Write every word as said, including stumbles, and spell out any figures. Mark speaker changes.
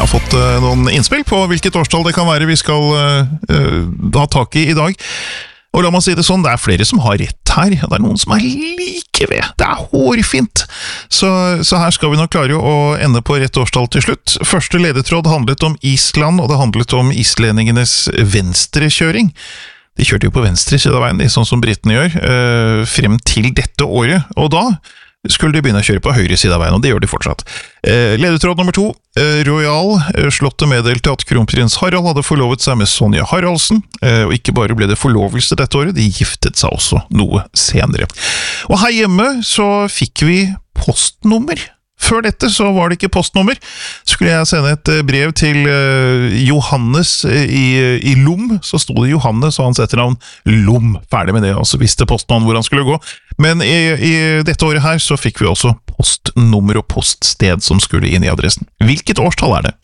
Speaker 1: har fått uh, noen innspill på hvilket årstall det kan være vi skal uh, uh, ha tak i i dag. Og la meg si det sånn, det er flere som har rett her, og det er noen som er like ved. Det er hårfint. Så, så her skal vi nok klare å ende på rett årstall til slutt. Første ledetråd handlet om Island, og det handlet om islendingenes venstrekjøring. De kjørte jo på venstre side av veien, sånn som britene gjør, uh, frem til dette året. Og da skulle de begynne å kjøre på høyre side av veien, og det gjør de fortsatt. Eh, ledetråd nummer to. Eh, Royal eh, slottet meddelte at kronprins Harald hadde forlovet seg med Sonja Haraldsen, eh, og ikke bare ble det forlovelse dette året, de giftet seg også noe senere. Og her hjemme så fikk vi postnummer. Før dette så var det ikke postnummer. Skulle jeg sende et brev til uh, Johannes i, i Lom, så sto det Johannes og hans etternavn Lom. Ferdig med det, og så visste postmannen hvor han skulle gå. Men i, i dette året her så fikk vi også postnummer og poststed som skulle inn i adressen. Hvilket årstall er det?